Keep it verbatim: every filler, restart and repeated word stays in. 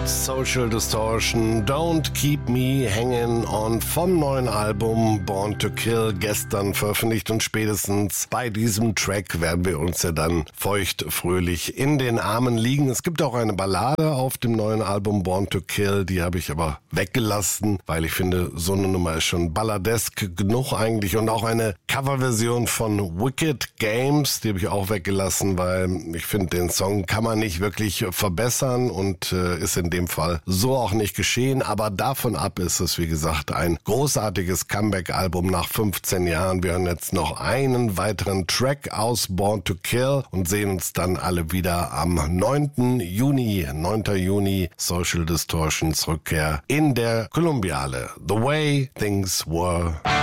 Social Distortion, Don't Keep Me Hanging On vom neuen Album Born to Kill, gestern veröffentlicht, und spätestens bei diesem Track werden wir uns ja dann feuchtfröhlich in den Armen liegen. Es gibt auch eine Ballade auf dem neuen Album Born to Kill, die habe ich aber weggelassen, weil ich finde, so eine Nummer ist schon balladesk genug eigentlich, und auch eine Coverversion von Wicked Games, die habe ich auch weggelassen, weil ich finde, den Song kann man nicht wirklich verbessern und äh, ist in dem Fall so auch nicht geschehen, aber davon ab ist es, wie gesagt, ein großartiges Comeback-Album nach fünfzehn Jahren. Wir hören jetzt noch einen weiteren Track aus Born to Kill und sehen uns dann alle wieder am neunten Juni. neunten Juni, Social Distortions Rückkehr in der Columbiale. The Way Things Were.